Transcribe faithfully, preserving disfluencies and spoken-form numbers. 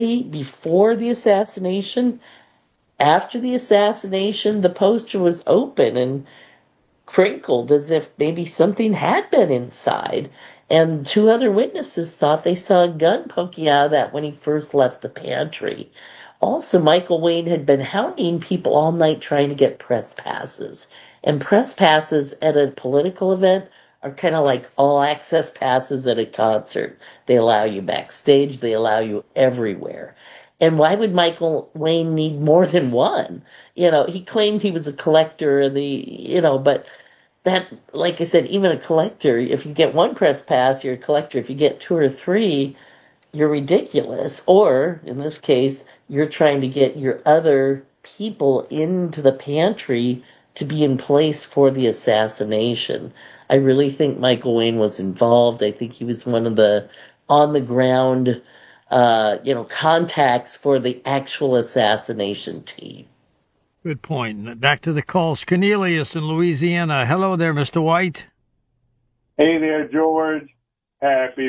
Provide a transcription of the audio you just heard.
before the assassination. After the assassination, the poster was open and crinkled as if maybe something had been inside. And two other witnesses thought they saw a gun poking out of that when he first left the pantry. Also, Michael Wayne had been hounding people all night trying to get press passes. And press passes at a political event are kind of like all access passes at a concert. They allow you backstage. They allow you everywhere. And why would Michael Wayne need more than one? You know, he claimed he was a collector and the, you know, but that, like I said, even a collector, if you get one press pass, you're a collector. If you get two or three, you're ridiculous. Or, in this case, you're trying to get your other people into the pantry to be in place for the assassination. I really think Michael Wayne was involved. I think he was one of the on-the-ground, uh, you know, contacts for the actual assassination team. Good point. Back to the calls. Cornelius in Louisiana. Hello there, Mister White. Hey there, George. Happy